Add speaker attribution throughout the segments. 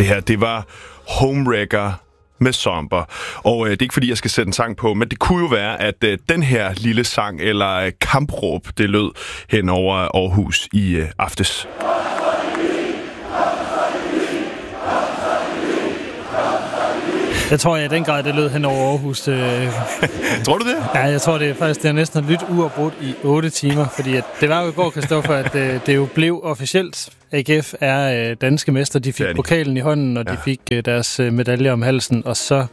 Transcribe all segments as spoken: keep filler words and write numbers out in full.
Speaker 1: Det her, det var Homewrecker med Somber. Og øh, det er ikke fordi, jeg skal sætte en sang på, men det kunne jo være, at øh, den her lille sang, eller øh, kampråb, det lød hen over Aarhus i øh, aftes.
Speaker 2: Jeg tror, jeg i den grad, det lød hen over Aarhus. Øh...
Speaker 1: tror du det?
Speaker 2: Ja, jeg tror, det er faktisk det er næsten lyttet uafbrudt i otte timer, fordi at det var jo i går, Christoffer, at øh, det jo blev officielt. A G F er øh, danske mester. De fik de. pokalen i hånden, og ja. de fik øh, deres øh, medalje om halsen, og så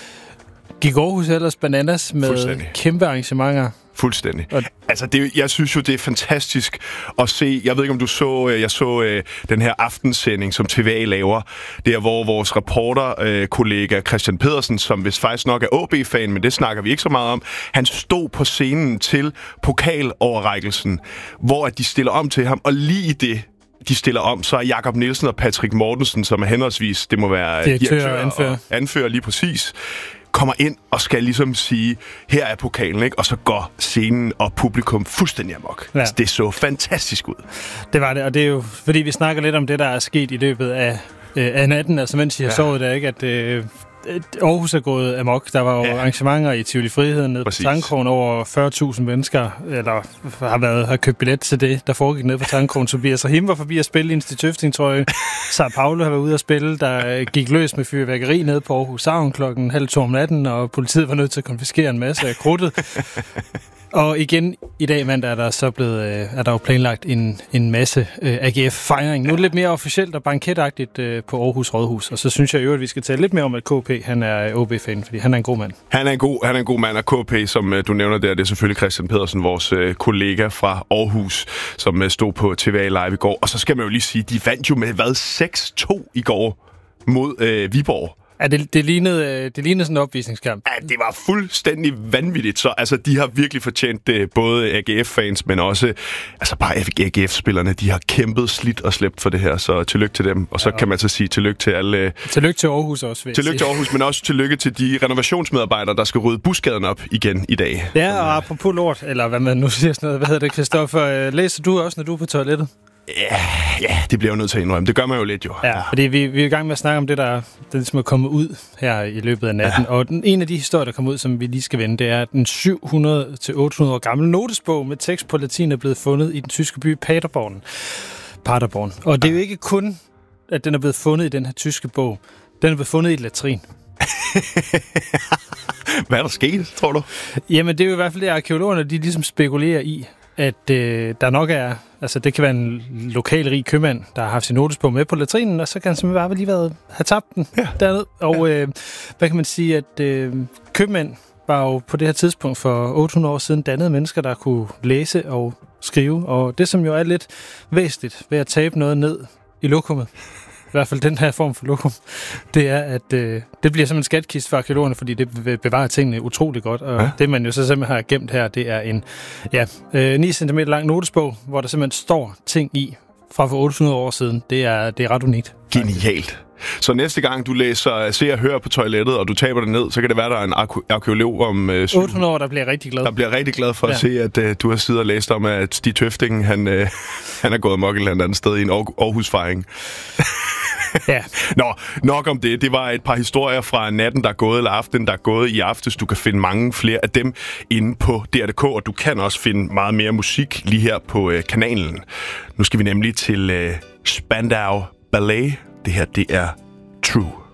Speaker 2: gik Aarhus ellers bananas med kæmpe arrangementer.
Speaker 1: Fuldstændig. Altså, det, jeg synes jo, det er fantastisk at se. Jeg ved ikke, om du så, jeg så øh, den her aftensending, som T V A laver. Der, hvor vores reporterkollega øh, Christian Pedersen, som hvis faktisk nok er A B fan, men det snakker vi ikke så meget om, han stod på scenen til pokaloverrækkelsen, hvor at de stiller om til ham, og lige i det, de stiller om, så er Jakob Nielsen og Patrick Mortensen, som er henholdsvis, det må være
Speaker 2: direktør, direktør og anfører.
Speaker 1: anfører lige præcis, kommer ind og skal ligesom sige, her er pokalen, ikke? Og så går scenen og publikum fuldstændig amok. Ja. Altså, det så fantastisk ud.
Speaker 2: Det var det, og det er jo, fordi vi snakker lidt om det, der er sket i løbet af, øh, af natten, altså mens I har ja. sovet der, ikke? At øh, Aarhus er gået amok. Der var jo ja. arrangementer i Tivoli Friheden nede Præcis. på Tangkrogen. Over fyrre tusind mennesker, eller har, været, har købt billet til det, der foregik nede på Tangkrogen. Tobias Rahim var forbi at spille i en Stig Tøfting-trøje. Sao Paulo har været ude at spille, der gik løs med fyrværkeri nede på Aarhus Havn klokken halv to om natten, og politiet var nødt til at konfiskere en masse af krudtet. Og igen i dag mandag er der så blevet øh, er der jo planlagt en en masse øh, A G F-fejring. Nu er det lidt mere officielt og banketagtigt øh, på Aarhus Rådhus. Og så synes jeg jo, at vi skal tale lidt mere om, at K P han er O B-fan, fordi han er en god mand.
Speaker 1: Han er en god, han er en god mand, og K P, som øh, du nævner der, det er selvfølgelig Christian Pedersen, vores øh, kollega fra Aarhus, som øh, stod på T V A Live i går. Og så skal man jo lige sige, de vandt jo med hvad seks to i går mod øh, Viborg.
Speaker 2: Ja, det, det, lignede, det lignede sådan en opvisningskamp.
Speaker 1: Ja, det var fuldstændig vanvittigt. Så altså, de har virkelig fortjent det, både A G F-fans, men også altså bare A G F-spillerne. De har kæmpet, slidt og slæbt for det her, så tillykke til dem. Og så ja. kan man så sige tillykke til alle...
Speaker 2: Tillykke til Aarhus også, vil
Speaker 1: Tillykke til Aarhus, men også tillykke til de renovationsmedarbejdere, der skal rydde busgaden op igen i dag.
Speaker 2: Ja, og apropos lort, eller hvad man nu siger sådan noget, hvad hedder det, Christoffer? Læser du også, når du er på toilettet?
Speaker 1: Ja, ja, det bliver jo nødt til at indrømme. Det gør man jo lidt, jo.
Speaker 2: Ja, fordi vi, vi er i gang med at snakke om det, der, der ligesom er kommet ud her i løbet af natten. Ja. Og den, en af de historier, der kommer ud, som vi lige skal vende, det er, at den syv hundrede til otte hundrede år gamle notesbog med tekst på latin er blevet fundet i den tyske by Paderborn. Paderborn. Og det er jo ikke kun, at den er blevet fundet i den her tyske bog. Den er blevet fundet i et latrin.
Speaker 1: Hvad er der sket, tror du?
Speaker 2: Jamen, det er jo i hvert fald det, arkeologerne de ligesom spekulerer i, at øh, der nok er, altså det kan være en lokal rig købmand, der har haft sin notesbog med på latrinen, og så kan han simpelthen bare lige været, have tabt den ja. dernede. Og øh, hvad kan man sige, at øh, købmænd var jo på det her tidspunkt for otte hundrede år siden dannede mennesker, der kunne læse og skrive. Og det, som jo er lidt væsentligt ved at tabe noget ned i lokummet, i hvert fald den her form for lokum, det er, at øh, det bliver som en skatkiste for arkeologerne, fordi det bevarer tingene utrolig godt. Og ja. det, man jo så simpelthen har gemt her, det er en ja, øh, ni centimeter lang notesbog, hvor der simpelthen står ting i fra for otte hundrede år siden. Det er, det er ret unikt.
Speaker 1: Genialt. Så næste gang du læser Se og Hør på toilettet, og du taber det ned, så kan det være, der er en arkeolog om øh,
Speaker 2: otte hundrede år, der bliver rigtig glad.
Speaker 1: Der bliver rigtig glad for ja. at se, at øh, du har siddet og læst om, at Stig Tøfting, han, øh, han er gået amok et eller andet sted i en Aarhus-fejring.
Speaker 2: Ja.
Speaker 1: Nå, nok om det. Det var et par historier fra natten, der er gået, eller aftenen, der er gået i aftes. Du kan finde mange flere af dem inde på D R punktum d k, og du kan også finde meget mere musik lige her på øh, kanalen. Nu skal vi nemlig til øh, Spandau Ballet. Det her, det er True.